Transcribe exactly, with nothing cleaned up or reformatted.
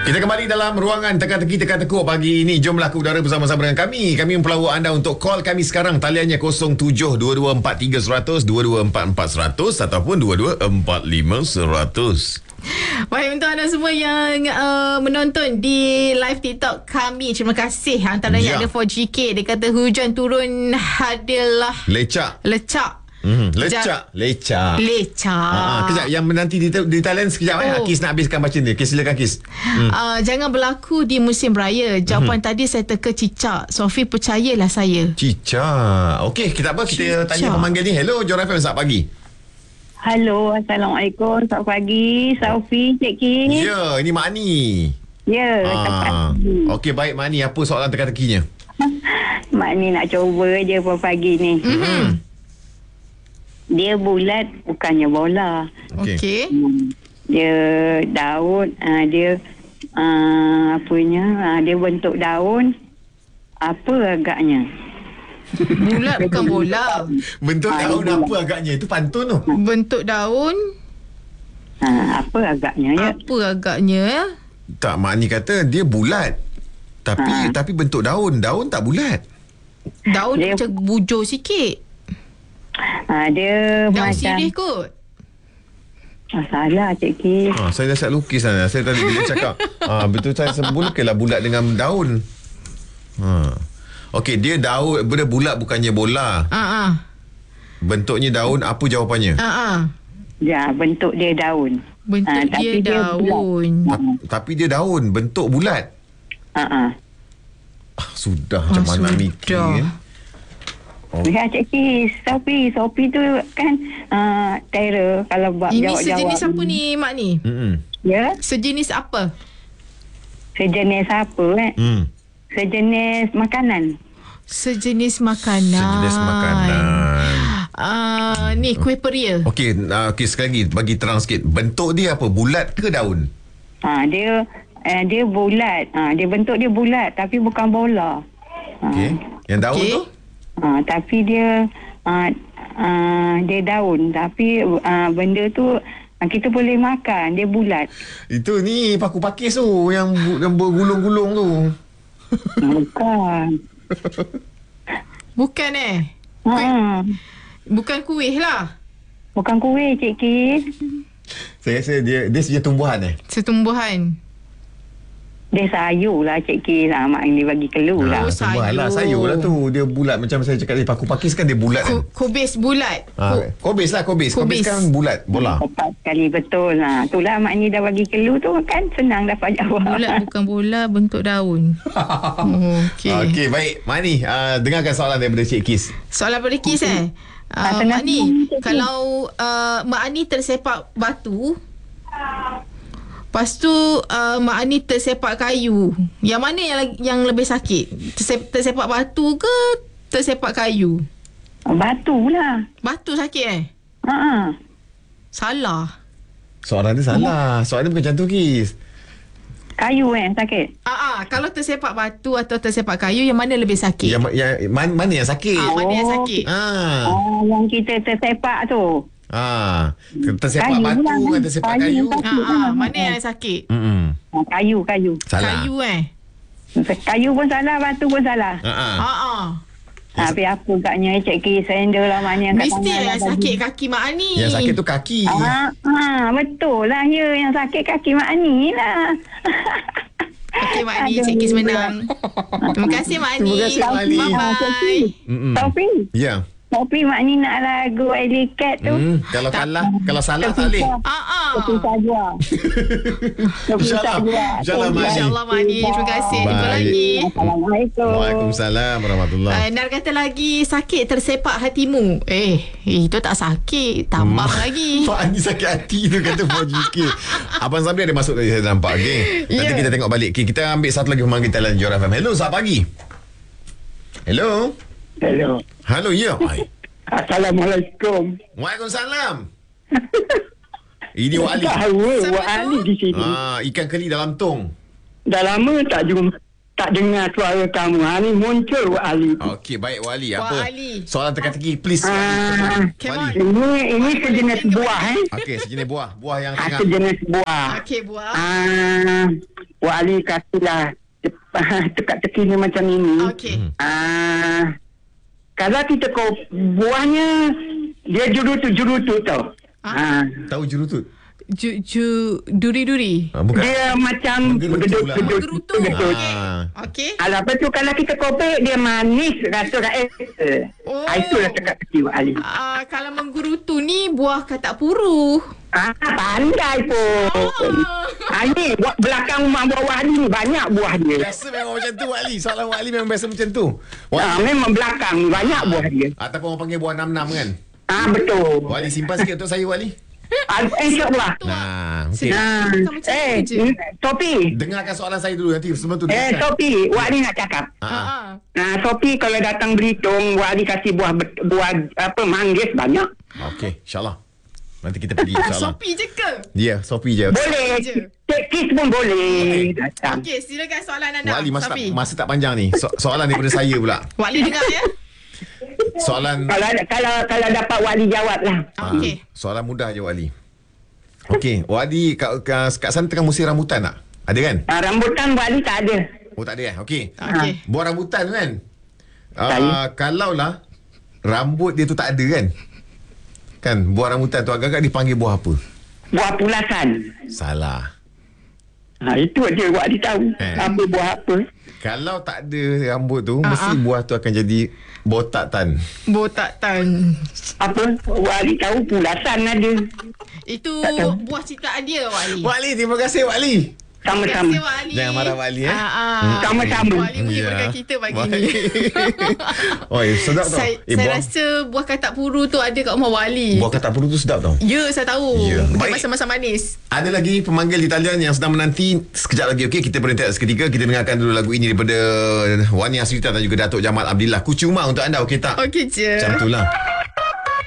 Kita kembali dalam ruangan teka-teki teka-tekuk pagi ini. Jomlah ke udara bersama-sama dengan kami. Kami mempelawak anda untuk call kami sekarang. Taliannya kosong tujuh dua dua empat tiga seratus, dua dua empat empat seratus ataupun dua dua empat lima seratus. Baik, untuk anda semua yang uh, menonton di live TikTok kami, terima kasih. Antaranya ya. Ada four G K. Dia kata hujan turun adalah Lecak. Lecak. Hmm, lecak, lecak. Lecak. Ah, kejap, yang menanti di, di talian sekejap. Oh. Eh, Kis nak habiskan baca ni. Kis, silakan Kis. Hmm. Uh, jangan berlaku di musim raya. Jawapan hmm. tadi saya teka cicak. Sofi, percayalah saya. Cicak. Okey, kita apa? Kita cicak. Tanya pemanggil ni. Hello, Jom F M, selamat pagi. Halo, Assalamualaikum. Selamat pagi. Sofi, Cik Kis. Ya, ini Mak Ni. Ya, ah. Okey, baik Mak Ni. Apa soalan teka-tekinya? Mak Ni nak cuba je pagi ni. Mm-hmm. Dia bulat, bukannya bola. Okey. Okay. Dia daun, uh, dia uh, apanya, uh, dia bentuk daun. Apa agaknya? Bulat bukan bola. Bentuk ha, daun apa bulat. Agaknya? Itu pantun tu. Bentuk daun. Ha, apa agaknya ya? Apa agaknya? Tak, Mak Ni kata dia bulat. Tapi ha. tapi bentuk daun. Daun tak bulat. Daun dia, macam bujur sikit. Ha, dia daun macam sirih kot. Ah, salah Cik Kis. Ha, saya dah siap lukis sana. Saya tadi bila cakap ha, betul saya sebutkanlah bulat dengan daun. Ha. Okey, dia daun, dia bulat bukannya bola. Ha ah. Bentuknya daun, apa jawapannya? Ha ah. Ya, bentuk dia daun. Bentuk ha, dia daun. Dia Ta- tapi dia daun, bentuk bulat. Ha ah. Ah, sudah macam ah, mana mikir. Oh. Ya, Cik Kis. Sopi, Sopi tu kan uh, terror kalau buat ini jawab-jawab. Ini sejenis apa ni, Mak Ni? Mm-mm. Ya? Sejenis apa? Sejenis apa eh? Mm. Sejenis makanan. Sejenis makanan. Sejenis makanan. Uh, ni kuih peria. Okey, uh, okay, sekali lagi bagi terang sikit. Bentuk dia apa? Bulat ke daun? Ha, dia uh, dia bulat. Ha, dia bentuk dia bulat tapi bukan bola. Ha. Okey. Yang daun okay. tu? Ha, tapi dia uh, uh, dia daun tapi uh, benda tu uh, kita boleh makan. Dia bulat. Itu ni paku pakis tu yang, yang bergulung-gulung tu. Bukan. Bukan eh? Ha. Bukan kuih lah. Bukan kuih, Cik Kis. Saya rasa dia dia sejenis tumbuhan eh. Setumbuhan. Dia sayur lah, Cik Kis. Ha, mak ni bagi keluh ha, lah. Tumbuhan lah, sayur lah tu. Dia bulat macam saya cakap tadi. Paku pakis kan dia bulat kan. Kobis bulat. Ha, kobis lah, kobis. Kobis kan bulat, bola. Tepat sekali, betul. Ha, itulah mak ni dah bagi keluh tu kan senang dapat jawab. Bulat bukan bola, bentuk daun. Oh, okey. Okey, baik. Mak Ni, uh, dengarkan soalan daripada Cik Kis. Soalan daripada Kis eh? Uh, Mak Ni, kalau uh, Mak Ni tersepak batu, lepas tu uh, Mak Ani tersepak kayu, yang mana yang yang lebih sakit? Tersep, tersepak batu ke tersepak kayu? Batu lah. Batu sakit eh? Ha. Salah. Soalan dia salah. Soalan dia bukan macam tu, Kis. Kayu eh sakit. Ah, ah, kalau tersepak batu atau tersepak kayu, yang mana lebih sakit? Yang, yang man, mana yang sakit? Ah, mana yang sakit? Ah. Oh, yang kita tersepak tu. Ah, tersepak kayu batu kan, tersepak kayu. kayu. Ah, ah, mana yang sakit? Hmm. Kayu, kayu. Salah. Kayu eh. Kayu pun salah, batu pun salah. Ha ah. Ah, ah. Tapi apa agaknya Cik Kis, sender lah mana yang kat mesti tangan yang lah sakit tadi. kaki Mak Ani. Yang sakit tu kaki. Ah, ah, betul lah ya, yang sakit kaki Mak Ani lah. Okey Mak Ani, Cik Kis menang. Terima kasih Mak Ani. Terima kasih Mak Ani. Bye-bye. Sofi. Ya. Sofi, Mak Ni nak lagu Alley Cat tu. Hmm, kalau kalah, kalau salah tak boleh. Ah ah. Terpisah jua. InsyaAllah. InsyaAllah Mak Ani. InsyaAllah Mak Ani. Terima kasih. Jumpa Baik. lagi. Assalamualaikum. Waalaikumsalam warahmatullahi. Uh, Nar kata lagi, sakit tersepak hatimu. Eh, itu tak sakit. Tambah hmm. lagi. Pak Ani sakit hati tu kata four G K. Abang Sabri ada masuk tadi saya nampak. Okay. Nanti Yeah. kita tengok balik. Okay, kita ambil satu lagi pemanggil talian Jom F M. Hello, selamat pagi. Hello. Hello. Halo, ya. Hai. Assalamualaikum. Waalaikumsalam. Ini Wak Ali. Tahu Siapa Wak tu? Ali di sini. Ah, ikan keli dalam tong. Dah lama tak jumpa. tak dengar suara kamu. Ha, ni muncul Wak Ali. Okey, baik Wak Ali. Wak Apa? Ali. Soalan teka-teki please. Ah, Come Wak Ali. on. Ini ini sejenis buah eh. Okey, sejenis buah. Buah yang Ah, tengah. sejenis buah. Okey, buah. Ah, Wak Ali kasihlah teka-teki ni macam ini. Okey. Ah, kalau kita kau buahnya dia jurutu-jurutu tau. Ah. Tahu jurutut? Ju, ju, duri-duri. Ah, bukan. Dia macam Menggerutu pula. Menggerutu. gedut-gedut. Okey. Ah. Okey. Alah, lepas tu kalau kita kopek dia manis rasa rakyat. Oh. Ah, itulah teka-teki Wak Ali. Uh, kalau menggerutu ni buah katak puru. Ah, pandai pun. Ah. Ah, ni buat belakang rumah buah Ali ni banyak buah dia. Biasa memang macam tu Wak Ali. Soalan Wak Ali memang biasa macam tu. Wak Ah, memang belakang ni banyak buah dia. Ataupun orang panggil buah nam-nam kan? Ah, betul. Wak Ali simpan sikit untuk saya Wak Ali. Ah, InsyaAllah. Nah, okey. Ah, Bukan macam eh, tu je. mm, Sopi. Dengarkan soalan saya dulu nanti sebelum tu. Eh, dengarkan. Sopi. Wak Ali nak cakap. Ah, ah. Ah. Nah, Sopi kalau datang Belitung, Wak Ali kasih buah bet- buah apa manggis banyak. Okey, insyaAllah. Nanti kita pergi insyaAllah. Shopee je ke? Ya, Sopi je. Boleh. je. Take kiss pun boleh. Datang. Okey, silakan soalan anda. Wak Ali masa tak, Safi. masa tak panjang ni. So, soalan daripada saya pula. Wak Ali dengar ya. Soalan Kalau kalau kalau dapat Wak Ali jawab lah. Ah, Ah, Okey. soalan mudah je Wak Ali. Okey, Wak Ali kat, kat, kat sana tengah musim rambutan tak? Ada kan? Ah, rambutan Wak Ali tak ada. Oh tak ada kan? Okey. Okey. Buah rambutan kan? Saya. Uh, kalau lah rambut dia tu tak ada kan? Kan buah rambutan tu agak-agak dipanggil buah apa? Buah pulasan. Salah. Ha, itu aja Wak Ali tahu. Eh. Apa buah apa. Kalau tak ada rambut tu, Ah, mesti ah. buah tu akan jadi botak tan. Botak tan. Apa? Wak Ali tahu pulasan ada. Itu Tak tahu. buah ciptaan dia Wak Ali. Wak Ali, terima kasih Wak Ali. Sama-sama. Terima kasih Wak Ali. Jangan marah Wak Ali, eh. Ah, ah. Sama-sama. Wak Ali menghiburkan kita pagi ni. Oh, sedap tau. Saya, Eh, saya buah, rasa buah katak puru tu ada kat rumah Wak Ali. buah katak perut tu sedap tau. Ya, saya tahu. Ya. Dia Baik. masa-masa manis. Ada lagi pemanggil di talian yang sedang menanti. Sekejap lagi, okey, kita berhenti seketika. Kita dengarkan dulu lagu ini daripada Wani Asrita dan juga Datuk Jamal Abdillah. Kucuma untuk anda, okey tak? Okey je. Macam tu lah.